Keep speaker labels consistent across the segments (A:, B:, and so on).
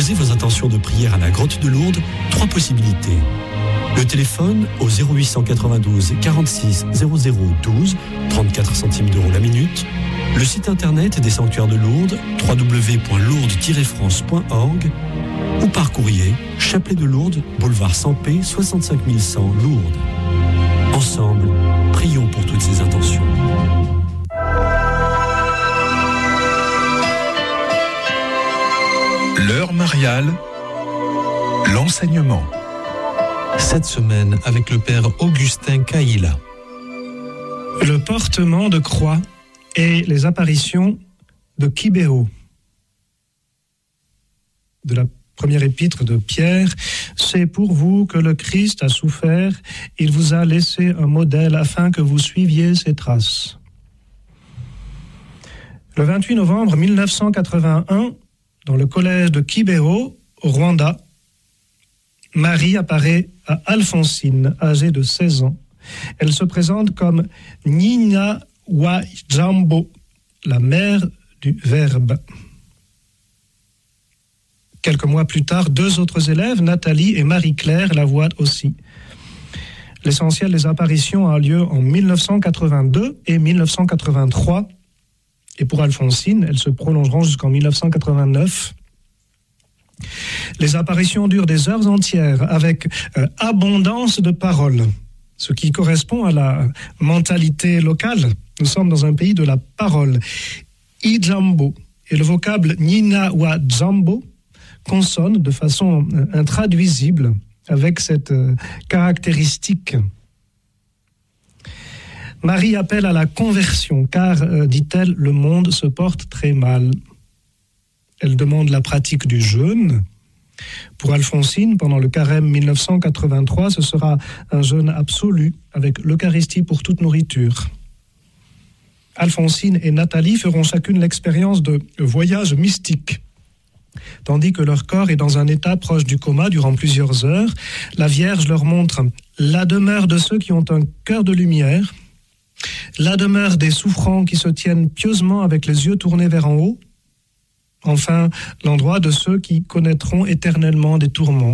A: déposez vos intentions de prière à la grotte de Lourdes, 3 possibilités. Le téléphone au 0892 46 0012, 34 centimes d'euros la minute. Le site internet des sanctuaires de Lourdes, www.lourdes-france.org, ou par courrier, Chapelet de Lourdes, boulevard Sampé, 65 100 Lourdes. Ensemble, prions pour toutes ces intentions.
B: L'heure mariale, l'enseignement.
C: Cette semaine avec le père Augustin Caïla.
D: Le portement de croix et les apparitions de Kibéo. De la première épître de Pierre, c'est pour vous que le Christ a souffert, il vous a laissé un modèle afin que vous suiviez ses traces. Le 28 novembre 1981, dans le collège de Kibéo, au Rwanda, Marie apparaît à Alphonsine, âgée de 16 ans. Elle se présente comme Nyina wa Jambo, la mère du Verbe. Quelques mois plus tard, 2 autres élèves, Nathalie et Marie-Claire, la voient aussi. L'essentiel des apparitions a lieu en 1982 et 1983. Et pour Alphonsine, elles se prolongeront jusqu'en 1989. Les apparitions durent des heures entières avec abondance de paroles, ce qui correspond à la mentalité locale. Nous sommes dans un pays de la parole. Ijambo et le vocable Nina wa Jambo consonnent de façon intraduisible avec cette caractéristique. Marie appelle à la conversion, car, dit-elle, le monde se porte très mal. Elle demande la pratique du jeûne. Pour Alphonsine, pendant le carême 1983, ce sera un jeûne absolu, avec l'Eucharistie pour toute nourriture. Alphonsine et Nathalie feront chacune l'expérience de voyage mystique. Tandis que leur corps est dans un état proche du coma durant plusieurs heures, la Vierge leur montre la demeure de ceux qui ont un cœur de lumière, la demeure des souffrants qui se tiennent pieusement avec les yeux tournés vers en haut, enfin l'endroit de ceux qui connaîtront éternellement des tourments.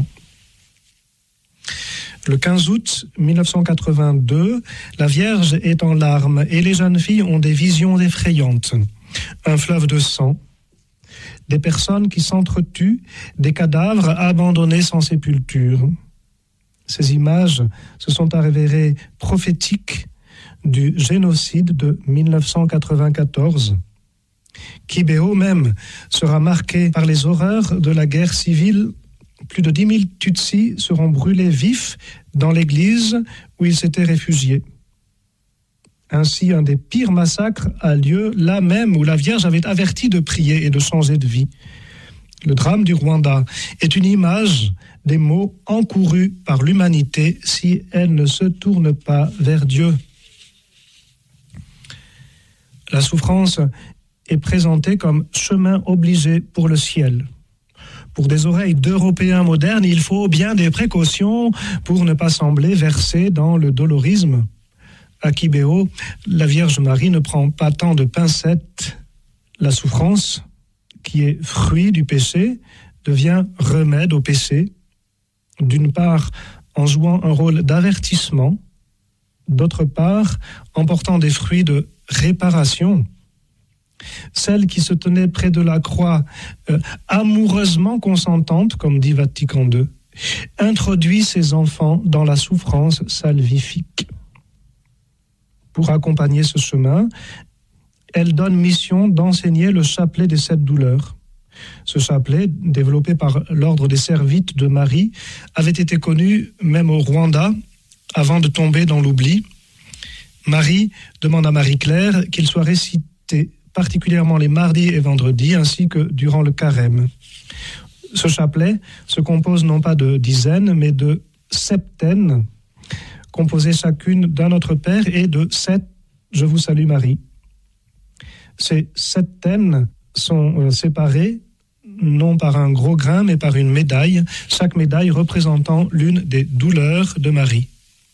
D: Le 15 août 1982, la Vierge est en larmes et les jeunes filles ont des visions effrayantes. Un fleuve de sang, des personnes qui s'entretuent, des cadavres abandonnés sans sépulture. Ces images se sont avérées prophétiques du génocide de 1994. Kibéo même sera marqué par les horreurs de la guerre civile. Plus de 10 000 Tutsis seront brûlés vifs dans l'église où ils s'étaient réfugiés. Ainsi, un des pires massacres a lieu là même où la Vierge avait averti de prier et de changer de vie. Le drame du Rwanda est une image des maux encourus par l'humanité si elle ne se tourne pas vers Dieu. La souffrance est présentée comme chemin obligé pour le ciel. Pour des oreilles d'Européens modernes, il faut bien des précautions pour ne pas sembler verser dans le dolorisme. À Kibéo, la Vierge Marie ne prend pas tant de pincettes. La souffrance, qui est fruit du péché, devient remède au péché, d'une part en jouant un rôle d'avertissement, d'autre part en portant des fruits de réparation. Celle qui se tenait près de la croix, amoureusement consentante, comme dit Vatican II, introduit ses enfants dans la souffrance salvifique. Pour accompagner ce chemin, elle donne mission d'enseigner le chapelet des 7 douleurs. Ce chapelet, développé par l'ordre des Servites de Marie, avait été connu même au Rwanda avant de tomber dans l'oubli. Marie demande à Marie-Claire qu'il soit récité particulièrement les mardis et vendredis, ainsi que durant le carême. Ce chapelet se compose non pas de dizaines, mais de septaines, composées chacune d'un Notre Père et de 7 « Je vous salue Marie ». Ces septaines sont séparées, non par un gros grain, mais par une médaille, chaque médaille représentant l'une des douleurs de Marie.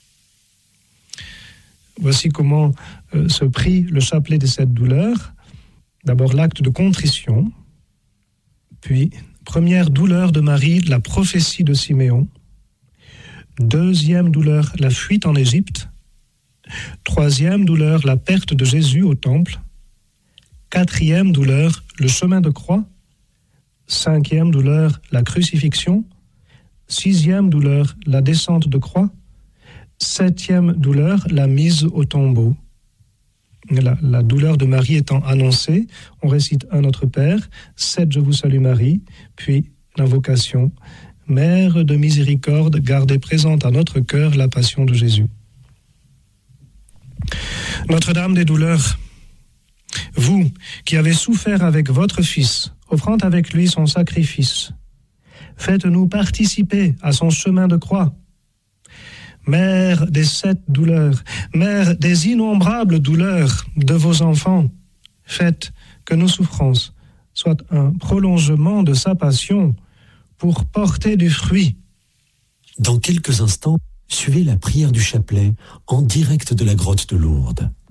D: Voici comment se prie le chapelet des 7 douleurs. D'abord l'acte de contrition, Puis, première douleur de Marie, la prophétie de Siméon. Deuxième douleur, la fuite en Égypte. Troisième douleur, la perte de Jésus au temple. Quatrième douleur, le chemin de croix. Cinquième douleur, la crucifixion. Sixième douleur, la descente de croix. Septième douleur, la mise au tombeau. La douleur de Marie étant annoncée, on récite un Notre Père, 7 Je vous salue Marie, puis l'invocation, Mère de miséricorde, gardez présente à notre cœur la passion de Jésus. Notre-Dame des douleurs, vous qui avez souffert avec votre Fils, offrant avec lui son sacrifice, faites-nous participer à son chemin de croix. Mère des 7 douleurs, Mère des innombrables douleurs de vos enfants, faites que nos souffrances soient un prolongement de sa passion pour porter du fruit.
A: Dans quelques instants, suivez la prière du chapelet en direct de la grotte de Lourdes.